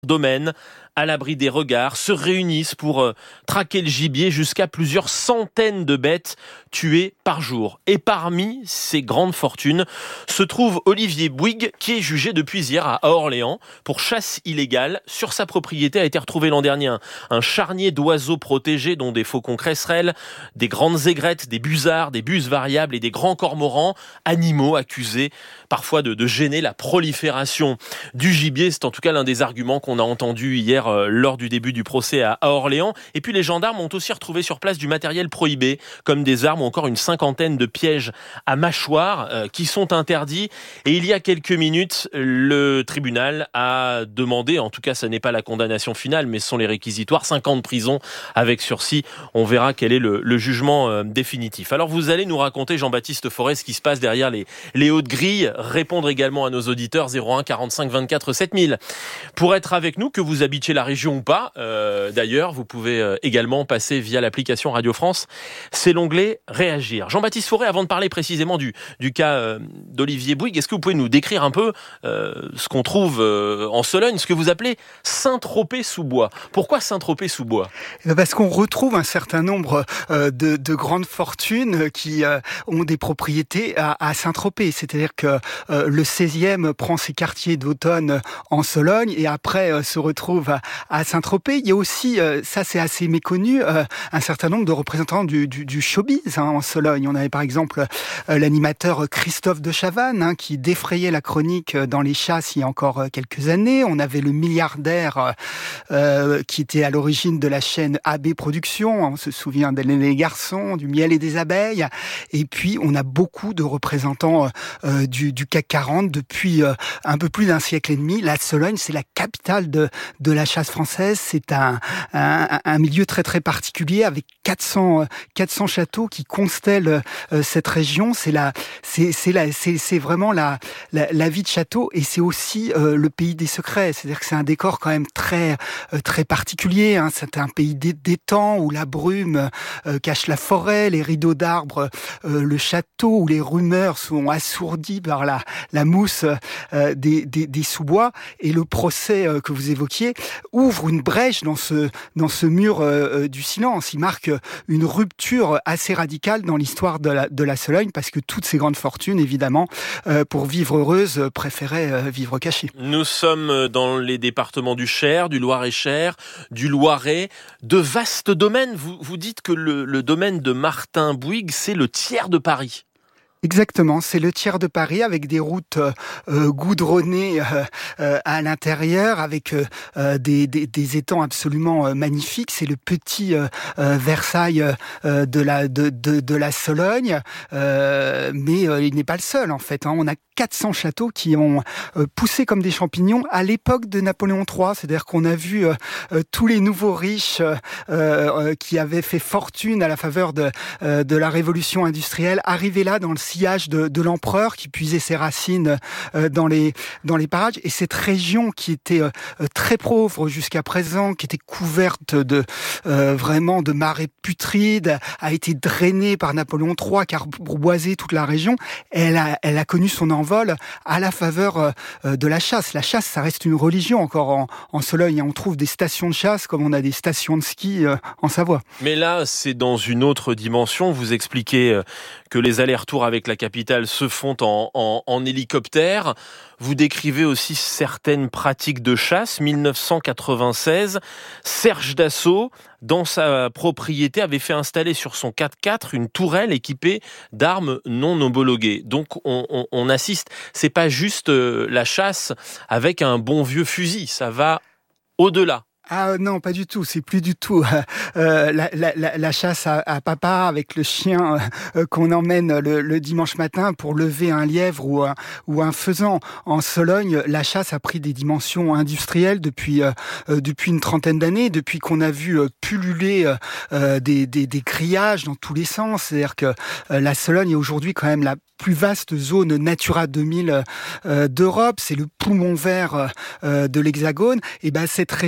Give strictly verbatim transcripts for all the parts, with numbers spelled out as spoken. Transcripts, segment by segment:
domaines, à l'abri des regards, se réunissent pour euh, traquer le gibier, jusqu'à plusieurs centaines de bêtes tuées par jour. Et parmi ces grandes fortunes se trouve Olivier Bouygues, qui est jugé depuis hier à Orléans pour chasse illégale. Sur sa propriété a été retrouvé l'an dernier un, un charnier d'oiseaux protégés, dont des faucons cresserelles, des grandes aigrettes, des busards, des buses variables et des grands cormorans, animaux accusés parfois de, de gêner la prolifération du gibier. C'est en tout cas l'un des arguments qu'on a entendu hier euh, lors du début du procès à, à Orléans. Et puis les gendarmes ont aussi retrouvé sur place du matériel prohibé, comme des armes ou encore une cinquantaine de pièges à mâchoire euh, qui sont interdits. Et il y a quelques minutes, le tribunal a demandé, en tout cas ce n'est pas la condamnation finale, mais ce sont les réquisitoires, cinq ans de prison avec sursis. On verra quel est le, le jugement euh, définitif. Alors vous allez nous raconter, Jean-Baptiste Forêt, ce qui se passe derrière les, les hautes grilles, répondre également à nos auditeurs zéro un quarante-cinq vingt-quatre sept mille. Pour être avec nous, que vous habitiez la région ou pas, euh, d'ailleurs, vous pouvez euh, également passer via l'application Radio France. C'est l'onglet Réagir. Jean-Baptiste Forêt, avant de parler précisément du, du cas euh, d'Olivier Bouygues, est-ce que vous pouvez nous décrire un peu euh, ce qu'on trouve euh, en Sologne, ce que vous appelez Saint-Tropez-sous-Bois? Pourquoi Saint-Tropez-sous-Bois? Parce qu'on retrouve un certain nombre euh, de, de grandes fortunes qui euh, ont des propriétés à, à Saint-Tropez. C'est-à-dire que euh, le seizième prend ses quartiers d'automne en Sologne et après euh, se retrouve à, à Saint-Tropez. Il y a aussi, euh, ça c'est assez méconnu, euh, un certain nombre de représentants du, du, du showbiz hein, en Sologne. On avait par exemple euh, l'animateur Christophe de Chavannes hein, qui défrayait la chronique dans les chasses il y a encore quelques années. On avait le milliardaire euh, qui était à l'origine de la chaîne A B Productions. On se souvient d'Hélène et les garçons, du miel et des abeilles. Et puis on a beaucoup de représentants euh, du, du C A C quarante depuis euh, un peu plus d'un siècle et demi. La Sologne, c'est la capitale de, de la chasse française. C'est un, un, un milieu très très particulier avec quatre cents, quatre cents châteaux qui constellent euh, cette région. C'est la, c'est, c'est la, c'est, c'est vraiment la, la, la vie de château et c'est aussi euh, le pays des secrets. C'est-à-dire que c'est un décor quand même très euh, très particulier. Hein. C'est un pays d'étangs où la brume euh, cache la forêt, les rideaux d'arbres, euh, le château, où les rumeurs sont assourdies par la la mousse euh, des, des, des sous-bois. Et le procès euh, que vous évoquiez ouvre une brèche dans ce dans ce mur euh, du silence. Il marque une rupture assez radicale dans l'histoire de la de la Sologne parce que toutes ces grandes fortunes, évidemment, euh, pour vivre heureuses, préféraient euh, vivre cachées. Nous sommes dans les départements du Cher, du Loir-et-Cher, du Loiret, de vastes domaines. Vous, vous dites que le, le domaine de Martin Bouygues, c'est le tiers de Paris. Exactement, c'est le tiers de Paris avec des routes euh, goudronnées euh, euh, à l'intérieur, avec euh, des, des, des étangs absolument euh, magnifiques. C'est le petit euh, euh, Versailles euh, de la de, de, de la Sologne, euh, mais euh, il n'est pas le seul en fait. Hein. On a quatre cents châteaux qui ont euh, poussé comme des champignons à l'époque de Napoléon trois. C'est-à-dire qu'on a vu euh, euh, tous les nouveaux riches euh, euh, qui avaient fait fortune à la faveur de euh, de la révolution industrielle arriver là dans le sillage de, de l'empereur qui puisait ses racines euh, dans les dans les parages. Et cette région qui était euh, très pauvre jusqu'à présent, qui était couverte de euh, vraiment de marais putrides, a été drainée par Napoléon trois qui a reboisé toute la région. Elle a elle a connu son envol à la faveur euh, de la chasse. La chasse, ça reste une religion encore en, en Sologne. On trouve des stations de chasse comme on a des stations de ski euh, en Savoie. Mais là, c'est dans une autre dimension. Vous expliquez euh, que les allers-retours avec la capitale se font en, en, en hélicoptère. Vous décrivez aussi certaines pratiques de chasse. dix-neuf cent quatre-vingt-seize, Serge Dassault, dans sa propriété, avait fait installer sur son quatre-quatre une tourelle équipée d'armes non homologuées. Donc on, on, on assiste, c'est pas juste euh, la chasse avec un bon vieux fusil, ça va au-delà. Ah non, pas du tout. C'est plus du tout euh, la, la, la chasse à, à papa avec le chien euh, qu'on emmène le, le dimanche matin pour lever un lièvre ou un, ou un faisan. En Sologne, la chasse a pris des dimensions industrielles depuis euh, depuis une trentaine d'années, depuis qu'on a vu euh, pulluler euh, des, des, des grillages dans tous les sens. C'est-à-dire que euh, la Sologne est aujourd'hui quand même la plus vaste zone Natura deux mille euh, d'Europe. C'est le poumon vert euh, de l'Hexagone. Et ben cette région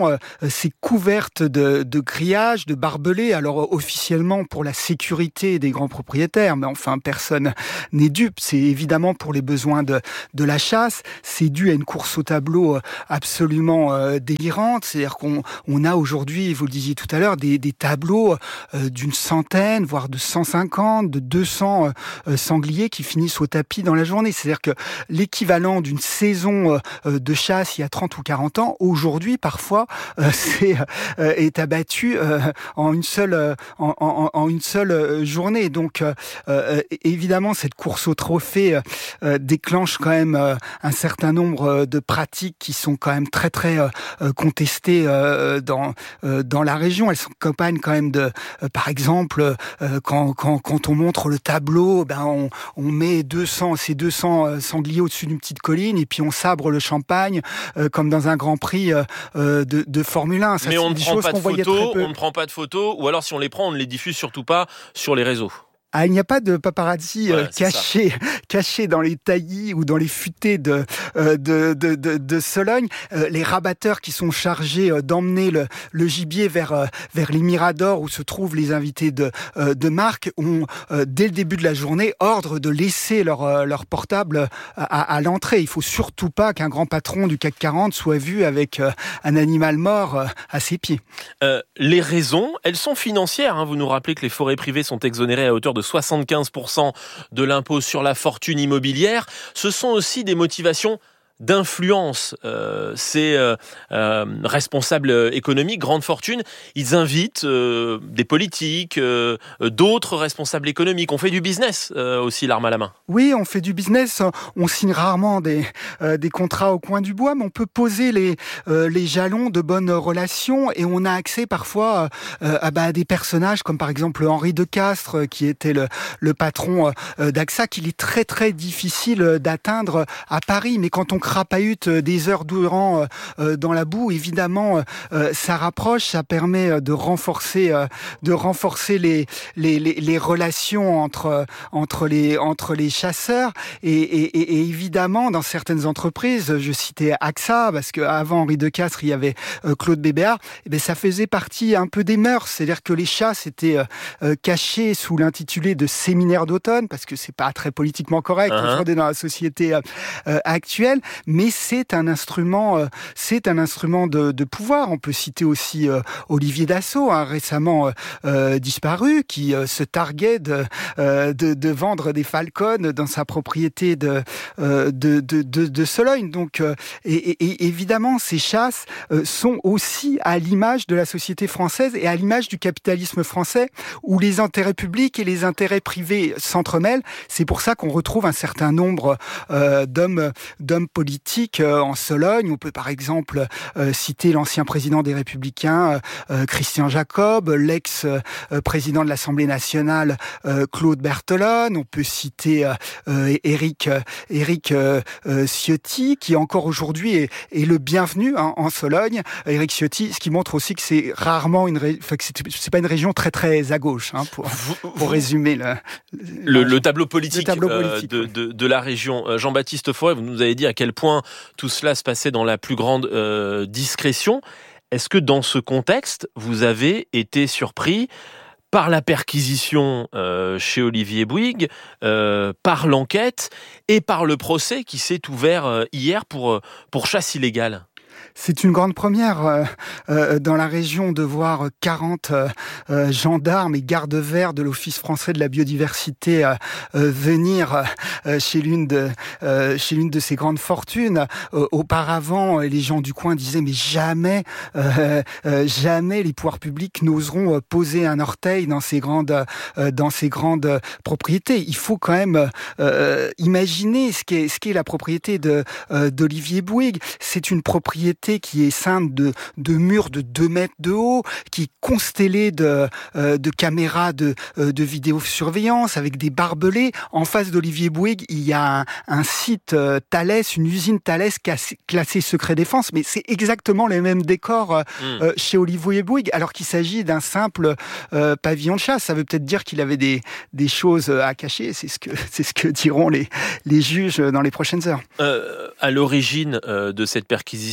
évidemment, euh, c'est couverte de, de grillages, de barbelés. Alors officiellement pour la sécurité des grands propriétaires, mais enfin personne n'est dupe. C'est évidemment pour les besoins de, de la chasse. C'est dû à une course au tableau absolument euh, délirante. C'est-à-dire qu'on on a aujourd'hui, vous le disiez tout à l'heure, des, des tableaux euh, d'une centaine, voire de cent cinquante, de deux cents euh, sangliers qui finissent au tapis dans la journée. C'est-à-dire que l'équivalent d'une saison euh, de chasse il y a trente ou quarante ans, aujourd'hui parfois euh, c'est euh, est abattu euh, en une seule euh, en, en, en une seule journée. Donc euh, euh, évidemment cette course au trophée euh, déclenche quand même euh, un certain nombre de pratiques qui sont quand même très très euh, contestées euh, dans euh, dans la région. Elles s'accompagnent quand même de euh, par exemple euh, quand quand quand on montre le tableau, ben on on met deux cents ces deux cents sangliers au-dessus d'une petite colline et puis on sabre le champagne euh, comme dans un Grand Prix euh, de, de Formule un. Ça, mais on ne prend pas de photos, on ne prend pas de photos, ou alors si on les prend, on ne les diffuse surtout pas sur les réseaux. Ah, il n'y a pas de paparazzi ouais, euh, cachés, cachés dans les taillis ou dans les futaies de euh, de, de, de, de Sologne. Euh, les rabatteurs qui sont chargés euh, d'emmener le, le gibier vers euh, vers les miradors où se trouvent les invités de euh, de marque ont euh, dès le début de la journée ordre de laisser leur euh, leur portable à, à l'entrée. Il faut surtout pas qu'un grand patron du C A C quarante soit vu avec euh, un animal mort euh, à ses pieds. Euh, les raisons, elles sont financières. Hein. Vous nous rappelez que les forêts privées sont exonérées à hauteur de soixante-quinze pour cent de l'impôt sur la fortune immobilière. Ce sont aussi des motivations d'influence. Euh, ces euh, euh, responsables économiques, grandes fortunes, ils invitent euh, des politiques, euh, d'autres responsables économiques. On fait du business euh, aussi, l'arme à la main. Oui, on fait du business. On signe rarement des, euh, des contrats au coin du bois, mais on peut poser les, euh, les jalons de bonnes relations et on a accès parfois euh, à, bah, à des personnages comme par exemple Henri de Castres, qui était le, le patron euh, d'A X A, qu'il est très très difficile d'atteindre à Paris. Mais quand on crapahute des heures durant euh, dans la boue, évidemment, euh, ça rapproche, ça permet de renforcer, euh, de renforcer les, les, les, les relations entre, entre, les, entre les chasseurs. Et, et, et évidemment, dans certaines entreprises, je citais A X A, parce qu'avant Henri de Castres, il y avait euh, Claude Bébéar, et bien, ça faisait partie un peu des mœurs. C'est-à-dire que les chasses étaient euh, cachées sous l'intitulé de séminaire d'automne, parce que c'est pas très politiquement correct uh-huh. aujourd'hui dans la société euh, actuelle. Mais c'est un instrument, euh, c'est un instrument de, de pouvoir. On peut citer aussi euh, Olivier Dassault, hein, récemment euh, disparu, qui euh, se targuait de, euh, de, de vendre des falcons dans sa propriété de, euh, de, de, de, de Sologne. Donc, euh, et, et, et évidemment, ces chasses euh, sont aussi à l'image de la société française et à l'image du capitalisme français, où les intérêts publics et les intérêts privés s'entremêlent. C'est pour ça qu'on retrouve un certain nombre euh, d'hommes, d'hommes politiques en Sologne. On peut par exemple euh, citer l'ancien président des Républicains, euh, Christian Jacob, l'ex-président de l'Assemblée nationale, euh, Claude Berthelone. On peut citer euh, Éric, euh, Éric euh, Ciotti, qui encore aujourd'hui est, est le bienvenu hein, en Sologne. Éric Ciotti, ce qui montre aussi que c'est rarement une, ré... enfin, que c'est, c'est pas une région très très à gauche, hein, pour, pour résumer le, le, le tableau politique, le tableau politique euh, de, de, de la région. Jean-Baptiste Forêt, vous nous avez dit à quel point tout cela se passait dans la plus grande euh, discrétion. Est-ce que dans ce contexte, vous avez été surpris par la perquisition euh, chez Olivier Bouygues, euh, par l'enquête et par le procès qui s'est ouvert euh, hier pour, pour chasse illégale ? C'est une grande première euh, euh, dans la région de voir quarante euh, euh, gendarmes et gardes verts de l'Office français de la biodiversité euh, euh, venir euh, chez l'une de euh, chez l'une de ces grandes fortunes. Euh, auparavant, les gens du coin disaient mais jamais euh, euh, jamais les pouvoirs publics n'oseront poser un orteil dans ces grandes euh, dans ces grandes propriétés. Il faut quand même euh, imaginer ce qu'est ce qu'est la propriété de euh, d'Olivier Bouygues. C'est une propriété qui est ceinte de, de murs de deux mètres de haut, qui est constellée de, euh, de caméras de, euh, de vidéosurveillance avec des barbelés. En face d'Olivier Bouygues, il y a un, un site euh, Thales, une usine Thales classée secret défense, mais c'est exactement les mêmes décors euh, mmh. euh, chez Olivier Bouygues, alors qu'il s'agit d'un simple euh, pavillon de chasse. Ça veut peut-être dire qu'il avait des, des choses à cacher. C'est ce que, c'est ce que diront les, les juges dans les prochaines heures. Euh, à l'origine euh, de cette perquisition,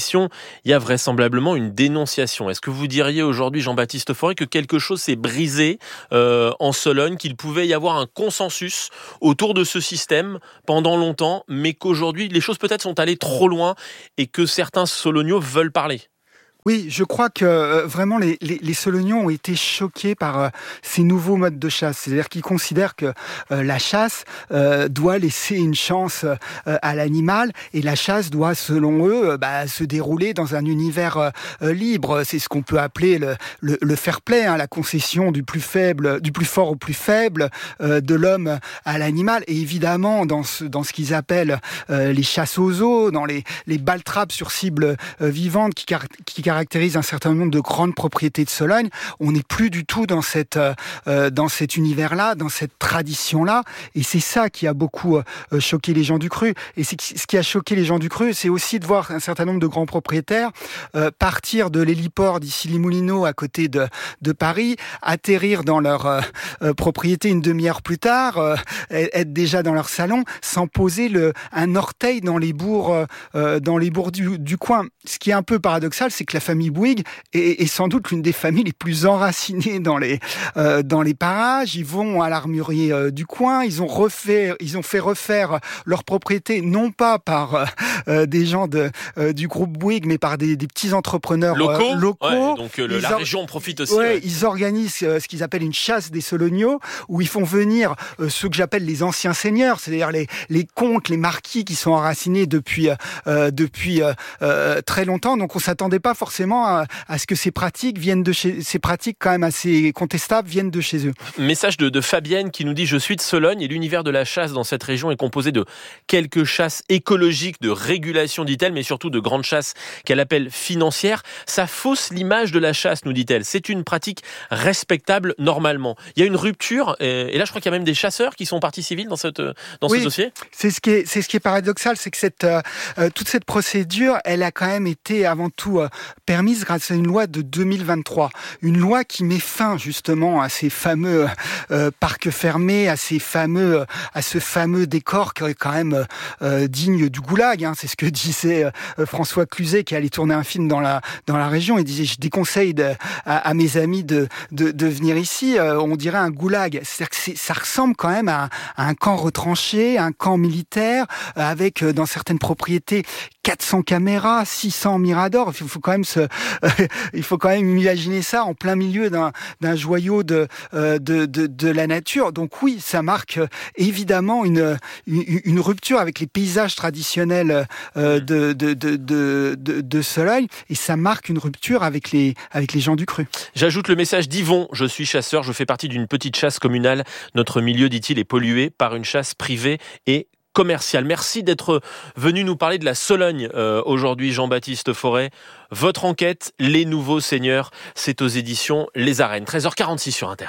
il y a vraisemblablement une dénonciation. Est-ce que vous diriez aujourd'hui, Jean-Baptiste Forêt, que quelque chose s'est brisé euh, en Sologne, qu'il pouvait y avoir un consensus autour de ce système pendant longtemps, mais qu'aujourd'hui les choses peut-être sont allées trop loin et que certains Solognos veulent parler? Oui, je crois que euh, vraiment les, les, les Solognos ont été choqués par euh, ces nouveaux modes de chasse. C'est-à-dire qu'ils considèrent que euh, la chasse euh, doit laisser une chance euh, à l'animal et la chasse doit, selon eux, euh, bah, se dérouler dans un univers euh, euh, libre. C'est ce qu'on peut appeler le, le, le fair play, hein, la concession du plus faible, du plus fort au plus faible, euh, de l'homme à l'animal. Et évidemment, dans ce, dans ce qu'ils appellent euh, les chasses aux os, dans les, les balles-trappes sur cibles euh, vivantes qui, car- qui caractérise un certain nombre de grandes propriétés de Sologne. On n'est plus du tout dans cette euh, dans cet univers-là, dans cette tradition-là, et c'est ça qui a beaucoup euh, choqué les gens du Cru. Et c'est ce qui a choqué les gens du Cru, c'est aussi de voir un certain nombre de grands propriétaires euh, partir de l'héliport d'Issy-les-Moulineaux à côté de de Paris, atterrir dans leur euh, euh, propriété une demi-heure plus tard, euh, être déjà dans leur salon, sans poser le un orteil dans les bourgs euh, dans les bourgs du, du coin. Ce qui est un peu paradoxal, c'est que la famille Bouygues est, est sans doute l'une des familles les plus enracinées dans les euh, dans les parages. Ils vont à l'armurier euh, du coin. Ils ont refait, ils ont fait refaire leur propriété non pas par euh, des gens de euh, du groupe Bouygues, mais par des, des petits entrepreneurs locaux. Euh, locaux. Ouais, donc euh, le, la or- région en profite aussi. Ouais, Ouais. Ils organisent euh, ce qu'ils appellent une chasse des Solognos, où ils font venir euh, ceux que j'appelle les anciens seigneurs, c'est-à-dire les les comtes, les marquis qui sont enracinés depuis euh, depuis euh, euh, très longtemps. Donc on s'attendait pas forcément à, à ce que ces pratiques viennent de chez, ces pratiques quand même assez contestables viennent de chez eux. Message de, de Fabienne qui nous dit: je suis de Sologne et l'univers de la chasse dans cette région est composé de quelques chasses écologiques, de régulation, dit-elle, mais surtout de grandes chasses qu'elle appelle financières. Ça fausse l'image de la chasse, nous dit-elle. C'est une pratique respectable normalement. Il y a une rupture, et là je crois qu'il y a même des chasseurs qui sont partie civile dans, cette, dans oui, ce dossier. C'est ce qui est, c'est ce qui est paradoxal, c'est que cette, euh, toute cette procédure, elle a quand même été avant tout euh, permise grâce à une loi de deux mille vingt-trois. Une loi qui met fin justement à ces fameux euh, parcs fermés, à ces fameux, à ce fameux décor qui est quand même euh, digne du goulag. Hein. C'est ce que disait euh, François Cluzet qui allait tourner un film dans la dans la région. Il disait: je déconseille de, à, à mes amis de de, de venir ici. Euh, on dirait un goulag. C'est-à-dire que c'est, ça ressemble quand même à, à un camp retranché, un camp militaire euh, avec euh, dans certaines propriétés quatre cents caméras, six cents miradors. Il faut quand même se, euh, il faut quand même imaginer ça en plein milieu d'un, d'un joyau de, euh, de, de, de la nature. Donc oui, ça marque euh, évidemment une, une, une rupture avec les paysages traditionnels euh, de, de, de, de, de, de Sologne, et ça marque une rupture avec les, avec les gens du Cru. J'ajoute le message d'Yvon: je suis chasseur, je fais partie d'une petite chasse communale. Notre milieu, dit-il, est pollué par une chasse privée et commercial. Merci d'être venu nous parler de la Sologne euh, aujourd'hui, Jean-Baptiste Forêt. Votre enquête, Les Nouveaux Seigneurs, c'est aux éditions Les Arènes. treize heures quarante-six sur Inter.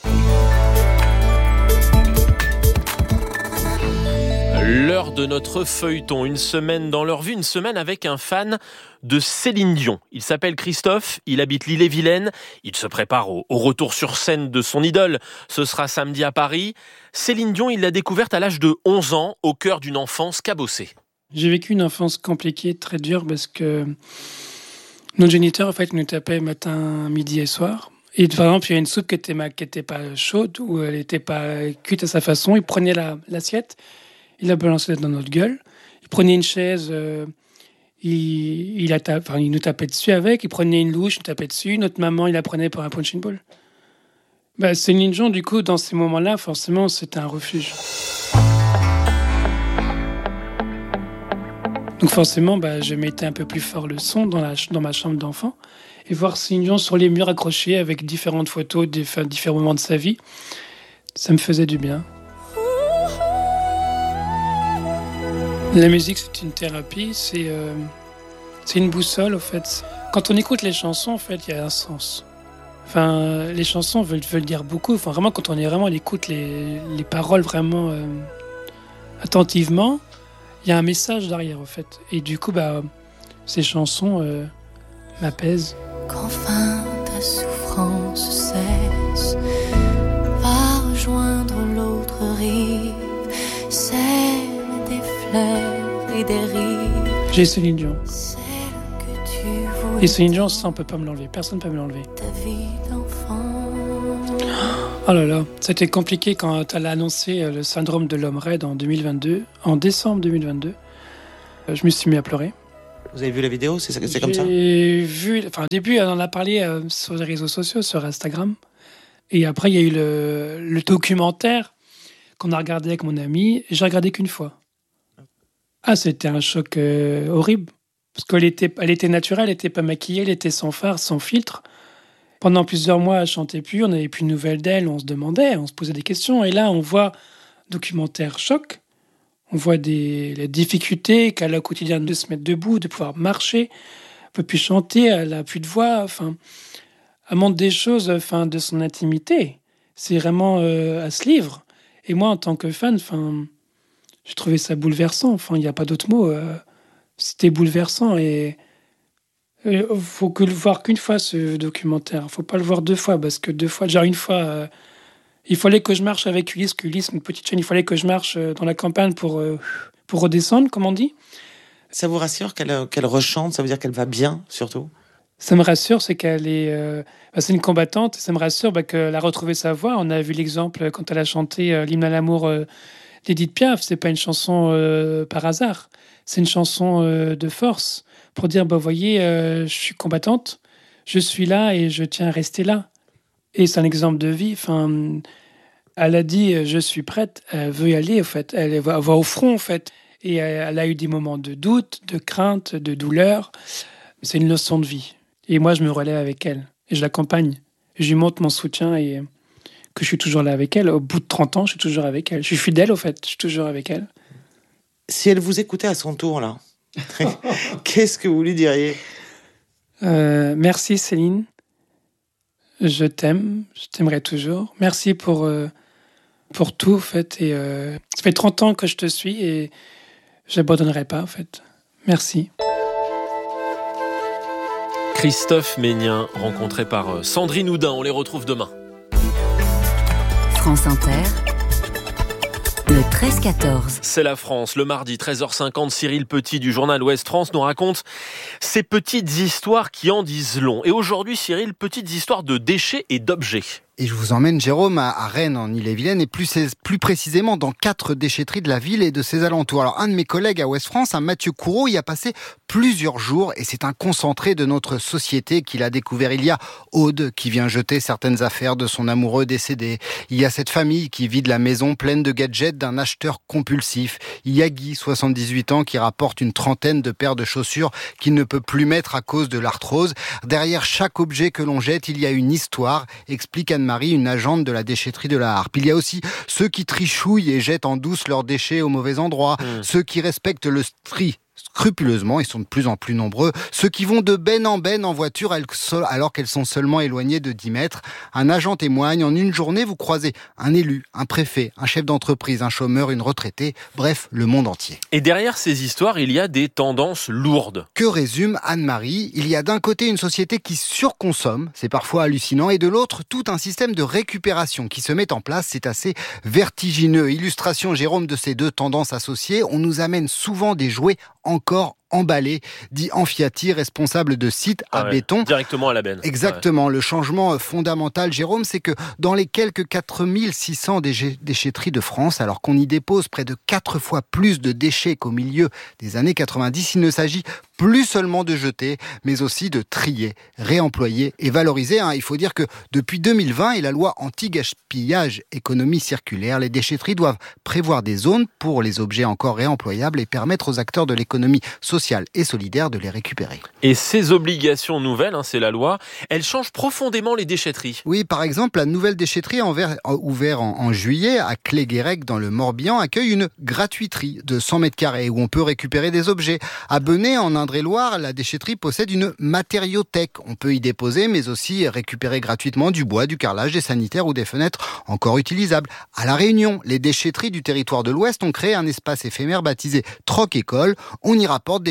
L'heure de notre feuilleton, une semaine dans leur vie, une semaine avec un fan de Céline Dion. Il s'appelle Christophe, il habite l'Ille-et-Vilaine, il se prépare au, au retour sur scène de son idole. Ce sera samedi à Paris. Céline Dion, il l'a découverte à l'âge de onze ans, au cœur d'une enfance cabossée. J'ai vécu une enfance compliquée, très dure, parce que nos géniteurs, en fait, nous tapaient matin, midi et soir. Et par exemple, il y a une soupe qui n'était qui était pas chaude, ou elle n'était pas cuite à sa façon. Ils prenaient la, l'assiette, il la balançait dans notre gueule. Il prenait une chaise, euh, il, il, a tape, enfin, il nous tapait dessus avec. Il prenait une louche, il nous tapait dessus. Notre maman, il la prenait pour un punching ball. Bah, Céline Dion, du coup, dans ces moments-là, forcément, c'était un refuge. Donc forcément, bah, je mettais un peu plus fort le son dans, la, dans ma chambre d'enfant. Et voir Céline Dion sur les murs accrochés avec différentes photos, des, différents moments de sa vie, ça me faisait du bien. La musique, c'est une thérapie, c'est, euh, c'est une boussole, au fait. Quand on écoute les chansons, en fait, il y a un sens. Enfin, les chansons veulent, veulent dire beaucoup. Enfin, vraiment, quand on est vraiment, on écoute les, les paroles vraiment euh, attentivement, il y a un message derrière, au fait. Et du coup, bah, ces chansons euh, m'apaisent. Qu'enfin ta souffrance cesse, va rejoindre l'autre rive, celle des fleurs et des rives. J'ai Céline Dion. Celle que tu Et Céline Dion, ça, on peut pas me l'enlever. Personne ne peut me l'enlever. Ta vie d'enfant. Oh là là, c'était compliqué quand elle a annoncé le syndrome de l'homme raide en deux mille vingt-deux, en décembre deux mille vingt-deux. Je me suis mis à pleurer. Vous avez vu la vidéo ? C'est, c'est comme ça ? J'ai vu, enfin, au début, elle en a parlé euh, sur les réseaux sociaux, sur Instagram. Et après, il y a eu le, le documentaire qu'on a regardé avec mon ami. J'ai regardé qu'une fois. Ah, c'était un choc euh, horrible. Parce qu'elle était, elle était naturelle, elle n'était pas maquillée, elle était sans fard, sans filtre. Pendant plusieurs mois, elle ne chantait plus, on n'avait plus de nouvelles d'elle, on se demandait, on se posait des questions. Et là, on voit documentaire choc. On voit des, les difficultés qu'elle a au quotidien de se mettre debout, de pouvoir marcher. Elle ne peut plus chanter, elle n'a plus de voix. Enfin, elle montre des choses enfin, de son intimité. C'est vraiment euh, à ce livre. Et moi, en tant que fan, enfin, j'ai trouvé ça bouleversant. Enfin, il n'y a pas d'autre mot. Euh, c'était bouleversant. Et il ne faut que le voir qu'une fois, ce documentaire. Il ne faut pas le voir deux fois, parce que deux fois, genre une fois... Euh, il fallait que je marche avec Ulysse, qu'Ulysse, une petite chaîne, il fallait que je marche dans la campagne pour, euh, pour redescendre, comme on dit. Ça vous rassure qu'elle, qu'elle rechante ? Ça veut dire qu'elle va bien, surtout ? Ça me rassure, c'est qu'elle est... Euh, bah, c'est une combattante. Ça me rassure bah, qu'elle a retrouvé sa voix. On a vu l'exemple quand elle a chanté euh, l'hymne à l'amour euh, d'Edith Piaf. C'est pas une chanson euh, par hasard. C'est une chanson euh, de force pour dire, bah, voyez, euh, je suis combattante, je suis là et je tiens à rester là. Et c'est un exemple de vie. Enfin, elle a dit, je suis prête. Elle veut y aller, en fait. Elle va, va au front, en fait. Et elle a eu des moments de doute, de crainte, de douleur. C'est une leçon de vie. Et moi, je me relève avec elle. Et je l'accompagne. Je lui montre mon soutien et que je suis toujours là avec elle. Au bout de trente ans, je suis toujours avec elle. Je suis fidèle, au fait. Je suis toujours avec elle. Si elle vous écoutait à son tour, là, qu'est-ce que vous lui diriez ? euh, Merci, Céline. Je t'aime, je t'aimerai toujours. Merci pour, euh, pour tout, en fait. Et, euh, ça fait trente ans que je te suis et je n'abandonnerai pas, en fait. Merci. Christophe Ménien, rencontré par Sandrine Houdin. On les retrouve demain. France Inter, le treize quatorze. C'est la France. Le mardi, treize heures cinquante, Cyril Petit du journal Ouest France nous raconte ces petites histoires qui en disent long. Et aujourd'hui, Cyril, petites histoires de déchets et d'objets. Et je vous emmène, Jérôme, à Rennes, en Ille-et-Vilaine, et plus, plus précisément dans quatre déchetteries de la ville et de ses alentours. Alors, un de mes collègues à Ouest France, un Mathieu Courreau, y a passé plusieurs jours, et c'est un concentré de notre société qu'il a découvert. Il y a Aude, qui vient jeter certaines affaires de son amoureux décédé. Il y a cette famille qui vide la maison pleine de gadgets d'un acheteur compulsif. Il y a Guy, soixante-dix-huit ans, qui rapporte une trentaine de paires de chaussures qu'il ne peut plus mettre à cause de l'arthrose. Derrière chaque objet que l'on jette, il y a une histoire, explique Anne-Marie, une agente de la déchetterie de la Harpe. Il y a aussi ceux qui trichouillent et jettent en douce leurs déchets au mauvais endroit, mmh. ceux qui respectent le tri scrupuleusement, ils sont de plus en plus nombreux, ceux qui vont de benne en benne en voiture alors qu'elles sont seulement éloignées de dix mètres. Un agent témoigne, en une journée, vous croisez un élu, un préfet, un chef d'entreprise, un chômeur, une retraitée, bref, le monde entier. Et derrière ces histoires, il y a des tendances lourdes. Que résume Anne-Marie ? Il y a d'un côté une société qui surconsomme, c'est parfois hallucinant, et de l'autre, tout un système de récupération qui se met en place, c'est assez vertigineux. Illustration, Jérôme, de ces deux tendances associées, on nous amène souvent des jouets encore emballé, dit Amfiati, responsable de site à ah ouais, béton. Directement à la benne. Exactement. Ouais. Le changement fondamental, Jérôme, c'est que dans les quelques quatre mille six cents déchets, déchetteries de France, alors qu'on y dépose près de quatre fois plus de déchets qu'au milieu des années quatre-vingt-dix, il ne s'agit plus seulement de jeter, mais aussi de trier, réemployer et valoriser. Hein. Il faut dire que depuis deux mille vingt et la loi anti-gaspillage économie circulaire, les déchetteries doivent prévoir des zones pour les objets encore réemployables et permettre aux acteurs de l'économie sociale et solidaire de les récupérer. Et ces obligations nouvelles, hein, c'est la loi, elles changent profondément les déchetteries. Oui, par exemple, la nouvelle déchetterie ouverte en, en juillet à Clé-Guérec dans le Morbihan accueille une gratuiterie de cent mètres carrés où on peut récupérer des objets. À Benay, en Indre-et-Loire, la déchetterie possède une matériothèque. On peut y déposer, mais aussi récupérer gratuitement du bois, du carrelage, des sanitaires ou des fenêtres encore utilisables. À La Réunion, les déchetteries du territoire de l'Ouest ont créé un espace éphémère baptisé Troc École. On y rapporte des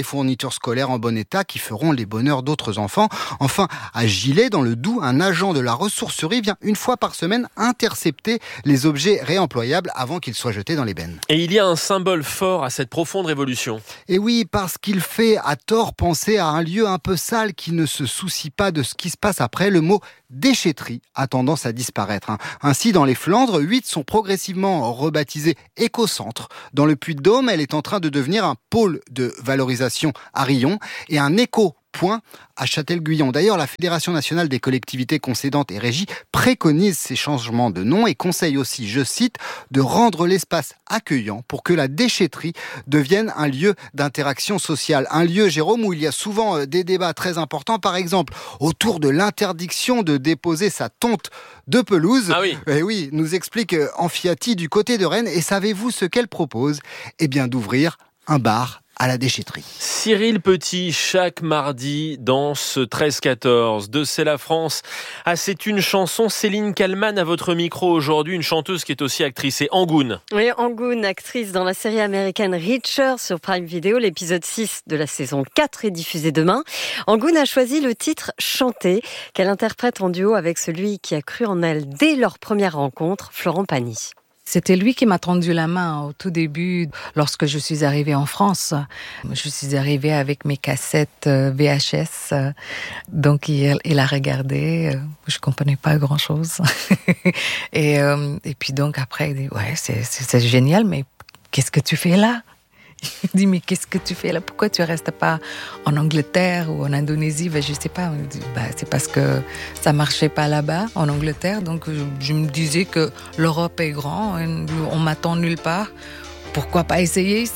des fournitures scolaires en bon état qui feront les bonheurs d'autres enfants. Enfin, à Gilet, dans le Doubs, un agent de la ressourcerie vient une fois par semaine intercepter les objets réemployables avant qu'ils soient jetés dans les bennes. Et il y a un symbole fort à cette profonde révolution. Et oui, parce qu'il fait à tort penser à un lieu un peu sale qui ne se soucie pas de ce qui se passe après. Le mot déchetterie a tendance à disparaître. Ainsi, dans les Flandres, huit sont progressivement rebaptisés éco-centres. Dans le Puy-de-Dôme, elle est en train de devenir un pôle de valorisation à Riom et un éco point à Châtel-Guyon. D'ailleurs, la Fédération nationale des collectivités concédantes et régies préconise ces changements de nom et conseille aussi, je cite, de rendre l'espace accueillant pour que la déchetterie devienne un lieu d'interaction sociale. Un lieu, Jérôme, où il y a souvent des débats très importants, par exemple, autour de l'interdiction de déposer sa tonte de pelouse. Ah oui. Et oui, nous explique Amphiati du côté de Rennes. Et savez-vous ce qu'elle propose ? Eh bien, d'ouvrir un bar à la déchetterie. Cyril Petit, chaque mardi dans ce treize quatorze de C'est la France. Ah, c'est une chanson. Céline Kallmann à votre micro aujourd'hui, une chanteuse qui est aussi actrice. C'est Angoune. Oui, Angoune, actrice dans la série américaine Reacher sur Prime Video. L'épisode six de la saison quatre est diffusé demain. Angoune a choisi le titre Chanter, qu'elle interprète en duo avec celui qui a cru en elle dès leur première rencontre, Florent Pagny. C'était lui qui m'a tendu la main au tout début, lorsque je suis arrivée en France. Je suis arrivée avec mes cassettes V H S, donc il, il a regardé, je comprenais pas grand-chose. et, et puis donc après, il dit, ouais, c'est, c'est, c'est génial, mais qu'est-ce que tu fais là ? Il dit, mais qu'est-ce que tu fais là ? Pourquoi tu restes pas en Angleterre ou en Indonésie ? Ben, je sais pas. Dit, bah, c'est parce que ça marchait pas là-bas, en Angleterre. Donc, je, je me disais que l'Europe est grande, on m'attend nulle part. Pourquoi pas essayer ici ?